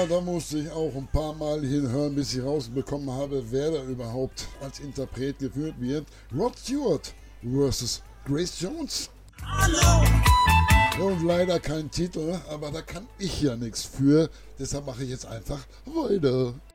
Ja, da musste ich auch ein paar Mal hinhören, bis ich rausbekommen habe, wer da überhaupt als Interpret geführt wird. Rod Stewart versus Grace Jones. Hallo. Und leider kein Titel, aber da kann ich ja nichts für. Deshalb mache ich jetzt einfach weiter.